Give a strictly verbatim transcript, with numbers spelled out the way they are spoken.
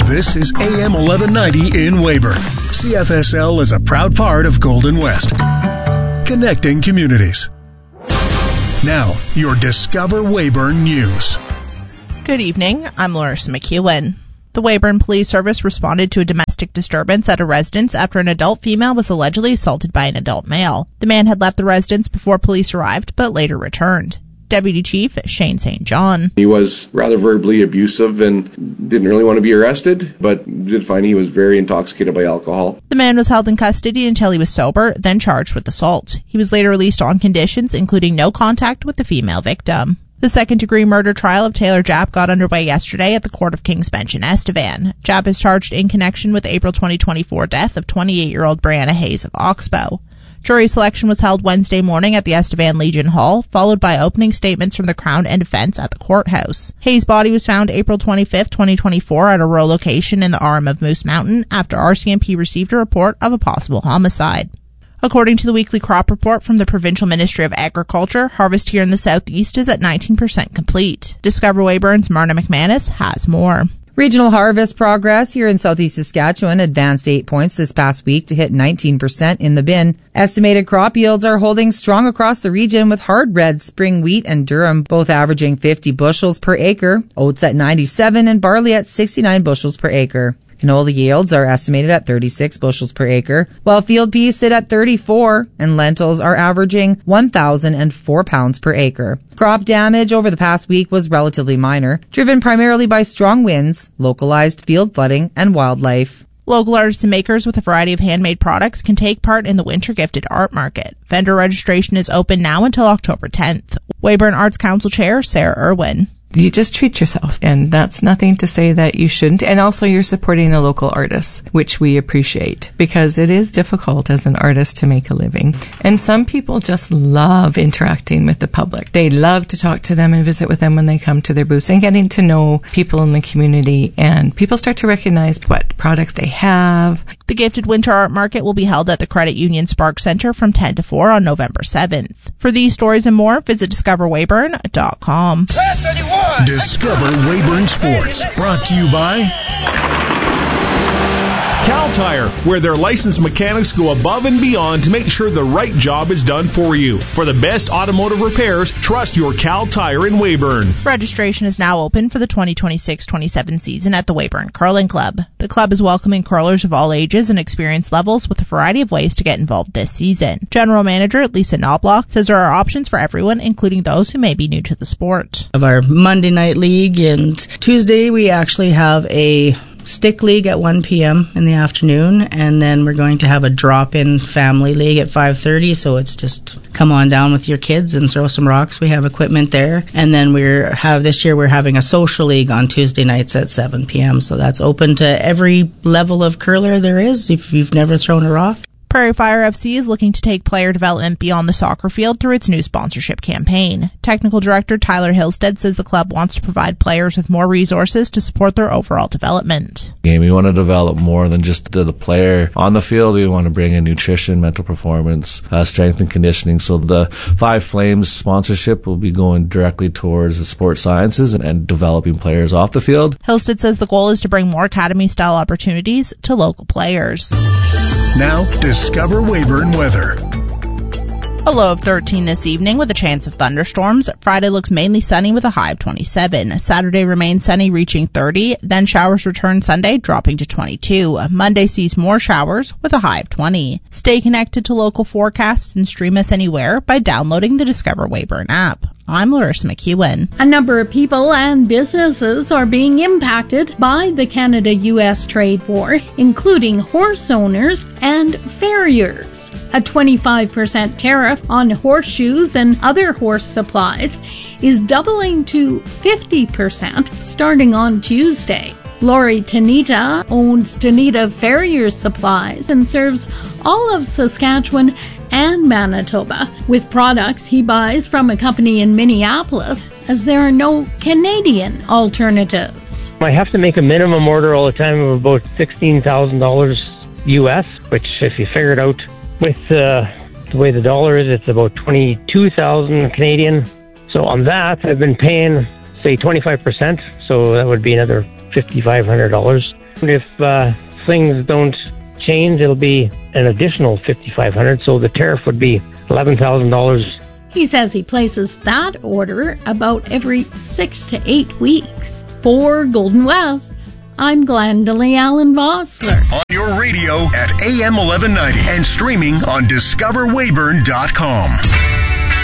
This is A M eleven ninety in Weyburn. C F S L is a proud part of Golden West. Connecting communities. Now, your Discover Weyburn News. Good evening, I'm Larissa McEwen. The Weyburn Police Service responded to a domestic disturbance at a residence after an adult female was allegedly assaulted by an adult male. The man had left the residence before police arrived, but later returned. Deputy Chief Shane Saint John. He was rather verbally abusive and didn't really want to be arrested, but did find he was very intoxicated by alcohol. The man was held in custody until he was sober, then charged with assault. He was later released on conditions, including no contact with the female victim. The second-degree murder trial of Taylor Japp got underway yesterday at the Court of King's Bench in Estevan. Japp is charged in connection with the April twenty twenty-four death of twenty-eight-year-old Brianna Hayes of Oxbow. Jury selection was held Wednesday morning at the Estevan Legion Hall, followed by opening statements from the Crown and defense at the courthouse. Hayes' body was found April twenty-fifth, twenty twenty-four at a rural location in the arm of Moose Mountain after R C M P received a report of a possible homicide. According to the weekly crop report from the Provincial Ministry of Agriculture, harvest here in the southeast is at nineteen percent complete. Discover Weyburn's Marna McManus has more. Regional harvest progress here in southeast Saskatchewan advanced eight points this past week to hit nineteen percent in the bin. Estimated crop yields are holding strong across the region with hard red spring wheat and durum both averaging fifty bushels per acre, oats at ninety-seven and barley at sixty-nine bushels per acre. Canola yields are estimated at thirty-six bushels per acre, while field peas sit at thirty-four, and lentils are averaging one thousand four pounds per acre. Crop damage over the past week was relatively minor, driven primarily by strong winds, localized field flooding, and wildlife. Local artists and makers with a variety of handmade products can take part in the Winter Gifted Art Market. Vendor registration is open now until October tenth. Weyburn Arts Council Chair Sarah Irwin. You just treat yourself, and that's nothing to say that you shouldn't. And also you're supporting a local artist, which we appreciate, because it is difficult as an artist to make a living. And some people just love interacting with the public. They love to talk to them and visit with them when they come to their booths and getting to know people in the community, and people start to recognize what products they have. The Gifted Winter Art Market will be held at the Credit Union Spark Center from ten to four on November seventh. For these stories and more, visit discover weyburn dot com. Discover Weyburn Sports, brought to you by Cal Tire, where their licensed mechanics go above and beyond to make sure the right job is done for you. For the best automotive repairs, trust your Cal Tire in Weyburn. Registration is now open for the twenty twenty-six twenty-seven season at the Weyburn Curling Club. The club is welcoming curlers of all ages and experience levels with a variety of ways to get involved this season. General Manager Lisa Knobloch says there are options for everyone, including those who may be new to the sport. Of our Monday night league, and Tuesday we actually have a stick league at one p.m. in the afternoon, and then we're going to have a drop-in family league at five thirty, so it's just come on down with your kids and throw some rocks. We have equipment there. And then we're have this year we're having a social league on Tuesday nights at seven p.m., so that's open to every level of curler there is if you've never thrown a rock. Prairie Fire F C is looking to take player development beyond the soccer field through its new sponsorship campaign. Technical Director Tyler Hillstead says the club wants to provide players with more resources to support their overall development. We want to develop more than just the player on the field. We want to bring in nutrition, mental performance, uh, strength and conditioning. So the Five Flames sponsorship will be going directly towards the sports sciences and, and developing players off the field. Hillstead says the goal is to bring more academy-style opportunities to local players. Now, Discover Weyburn weather. A low of thirteen this evening with a chance of thunderstorms. Friday looks mainly sunny with a high of twenty-seven. Saturday remains sunny, reaching thirty. Then showers return Sunday, dropping to twenty-two. Monday sees more showers with a high of twenty. Stay connected to local forecasts and stream us anywhere by downloading the Discover Weyburn app. I'm Larissa McEwen. A number of people and businesses are being impacted by the Canada U S trade war, including horse owners and farriers. A twenty-five percent tariff on horseshoes and other horse supplies is doubling to fifty percent starting on Tuesday. Lori Tanita owns Tanita Farriers Supplies and serves all of Saskatchewan and Manitoba with products he buys from a company in Minneapolis, as there are no Canadian alternatives. I have to make a minimum order all the time of about sixteen thousand dollars U S, which if you figure it out with uh, the way the dollar is, it's about twenty-two thousand Canadian. So on that, I've been paying, say, twenty-five percent, so that would be another five thousand five hundred dollars If uh, things don't change, it'll be an additional fifty-five hundred dollars, so the tariff would be eleven thousand dollars. He says he places that order about every six to eight weeks. For Golden West, I'm Glendalee Allen Vossler. On your radio at A M eleven ninety and streaming on discover weyburn dot com.